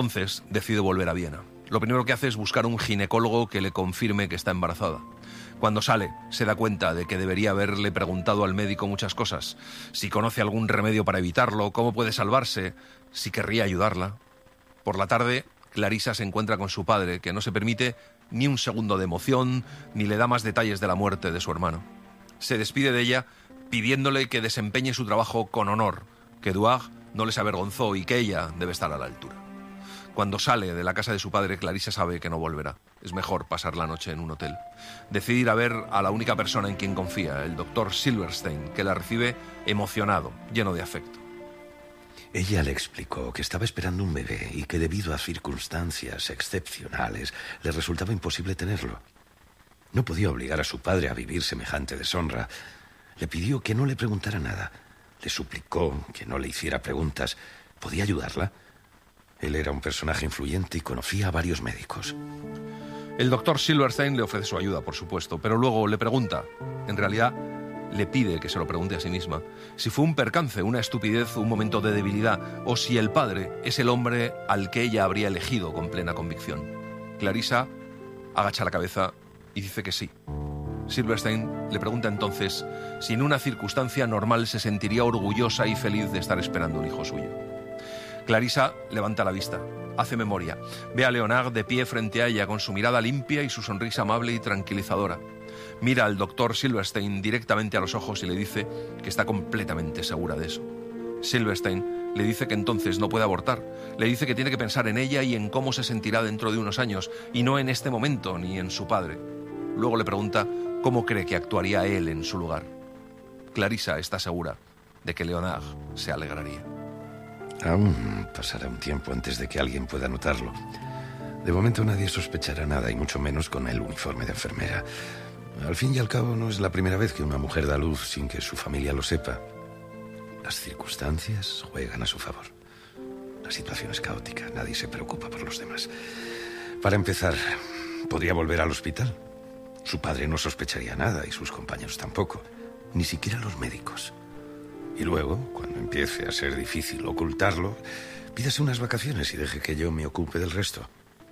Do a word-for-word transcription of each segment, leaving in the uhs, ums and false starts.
Entonces decide volver a Viena. Lo primero que hace es buscar un ginecólogo que le confirme que está embarazada. Cuando sale, se da cuenta de que debería haberle preguntado al médico muchas cosas. Si conoce algún remedio para evitarlo, cómo puede salvarse, si querría ayudarla. Por la tarde, Clarissa se encuentra con su padre, que no se permite ni un segundo de emoción, ni le da más detalles de la muerte de su hermano. Se despide de ella pidiéndole que desempeñe su trabajo con honor, que Édouard no les avergonzó y que ella debe estar a la altura. Cuando sale de la casa de su padre, Clarissa sabe que no volverá. Es mejor pasar la noche en un hotel. Decide ir a ver a la única persona en quien confía, el doctor Silverstein, que la recibe emocionado, lleno de afecto. Ella le explicó que estaba esperando un bebé y que debido a circunstancias excepcionales le resultaba imposible tenerlo. No podía obligar a su padre a vivir semejante deshonra. Le pidió que no le preguntara nada. Le suplicó que no le hiciera preguntas. ¿Podía ayudarla? Él era un personaje influyente y conocía a varios médicos. El doctor Silverstein le ofrece su ayuda, por supuesto, pero luego le pregunta, en realidad le pide que se lo pregunte a sí misma, si fue un percance, una estupidez, un momento de debilidad, o si el padre es el hombre al que ella habría elegido con plena convicción. Clarissa agacha la cabeza y dice que sí. Silverstein le pregunta entonces si en una circunstancia normal se sentiría orgullosa y feliz de estar esperando un hijo suyo. Clarissa levanta la vista, hace memoria, ve a Leonard de pie frente a ella con su mirada limpia y su sonrisa amable y tranquilizadora. Mira al doctor Silverstein directamente a los ojos y le dice que está completamente segura de eso. Silverstein le dice que entonces no puede abortar, le dice que tiene que pensar en ella y en cómo se sentirá dentro de unos años, y no en este momento ni en su padre. Luego le pregunta cómo cree que actuaría él en su lugar. Clarissa está segura de que Leonard se alegraría. Aún pasará un tiempo antes de que alguien pueda notarlo. De momento nadie sospechará nada, y mucho menos con el uniforme de enfermera. Al fin y al cabo no es la primera vez que una mujer da luz sin que su familia lo sepa. Las circunstancias juegan a su favor. La situación es caótica, nadie se preocupa por los demás. Para empezar, podría volver al hospital. Su padre no sospecharía nada y sus compañeros tampoco, ni siquiera los médicos. Y luego, cuando empiece a ser difícil ocultarlo, pídase unas vacaciones y deje que yo me ocupe del resto.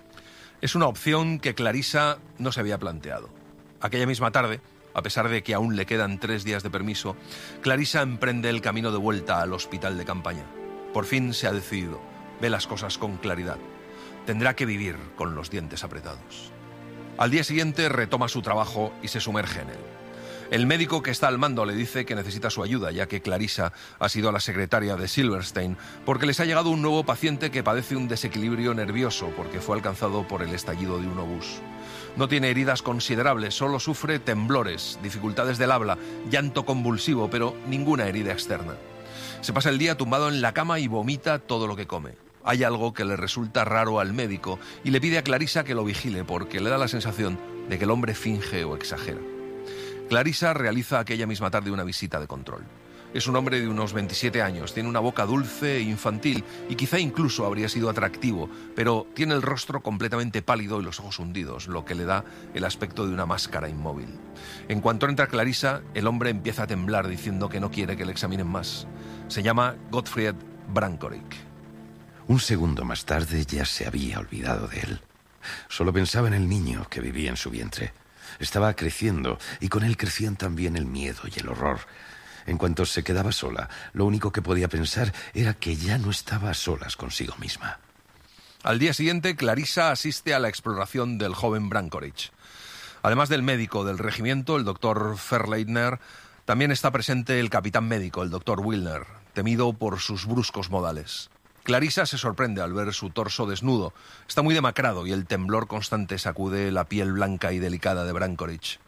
Es una opción que Clarissa no se había planteado. Aquella misma tarde, a pesar de que aún le quedan tres días de permiso, Clarissa emprende el camino de vuelta al hospital de campaña. Por fin se ha decidido, ve las cosas con claridad. Tendrá que vivir con los dientes apretados. Al día siguiente retoma su trabajo y se sumerge en él. El médico que está al mando le dice que necesita su ayuda, ya que Clarissa ha sido la secretaria de Silverstein, porque les ha llegado un nuevo paciente que padece un desequilibrio nervioso porque fue alcanzado por el estallido de un obús. No tiene heridas considerables, solo sufre temblores, dificultades del habla, llanto convulsivo, pero ninguna herida externa. Se pasa el día tumbado en la cama y vomita todo lo que come. Hay algo que le resulta raro al médico y le pide a Clarissa que lo vigile porque le da la sensación de que el hombre finge o exagera. Clarissa realiza aquella misma tarde una visita de control. Es un hombre de unos veintisiete años, tiene una boca dulce e infantil y quizá incluso habría sido atractivo, pero tiene el rostro completamente pálido y los ojos hundidos, lo que le da el aspecto de una máscara inmóvil. En cuanto entra Clarissa, el hombre empieza a temblar diciendo que no quiere que le examinen más. Se llama Gottfried Brankovic. Un segundo más tarde ya se había olvidado de él. Solo pensaba en el niño que vivía en su vientre. Estaba creciendo y con él crecían también el miedo y el horror. En cuanto se quedaba sola, lo único que podía pensar era que ya no estaba a solas consigo misma. Al día siguiente, Clarissa asiste a la exploración del joven Brankovic. Además del médico del regimiento, el doctor Ferleitner, también está presente el capitán médico, el doctor Wilner, temido por sus bruscos modales. Clarissa se sorprende al ver su torso desnudo. Está muy demacrado y el temblor constante sacude la piel blanca y delicada de Brankovic.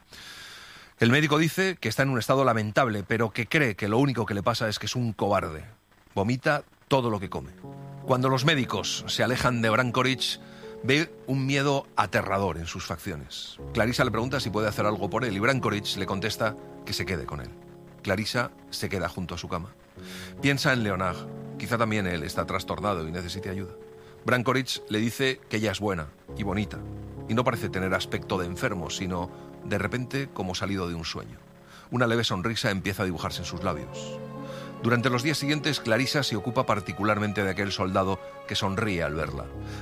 El médico dice que está en un estado lamentable, pero que cree que lo único que le pasa es que es un cobarde. Vomita todo lo que come. Cuando los médicos se alejan de Brankovic, ve un miedo aterrador en sus facciones. Clarissa le pregunta si puede hacer algo por él y Brankovic le contesta que se quede con él. Clarissa se queda junto a su cama. Piensa en Leonard. Quizá también él está trastornado y necesite ayuda. Brankovic le dice que ella es buena y bonita, y no parece tener aspecto de enfermo, sino de repente como salido de un sueño. Una leve sonrisa empieza a dibujarse en sus labios. Durante los días siguientes, Clarissa se ocupa particularmente de aquel soldado que sonríe al verla.